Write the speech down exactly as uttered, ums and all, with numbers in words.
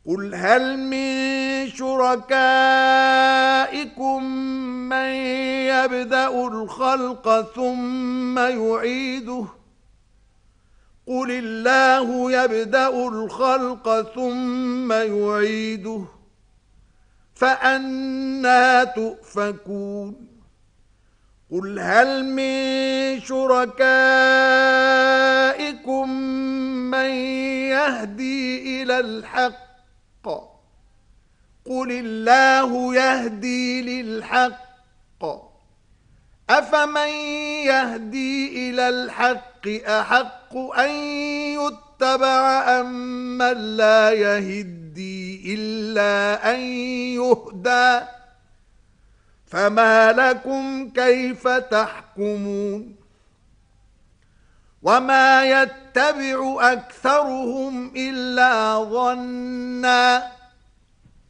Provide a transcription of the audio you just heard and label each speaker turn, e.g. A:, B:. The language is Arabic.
A: قل هل من شركائكم من يبدأ الخلق ثم يعيده قل الله يبدأ الخلق ثم يعيده فأنى تؤفكون قل هل من شركائكم من يهدي إلى الحق قل الله يهدي للحق أفمن يهدي إلى الحق أحق أن يتبع أم من لا يهدي إلا أن يهدى فما لكم كيف تحكمون وما يتبع أكثرهم إلا ظنّا